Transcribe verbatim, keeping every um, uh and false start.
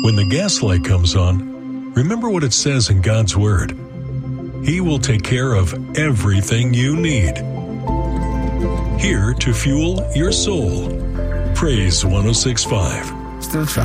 When the gas light comes on, remember what it says in God's Word. He will take care of everything you need. Here to fuel your soul. Praise one oh six point five. Still try.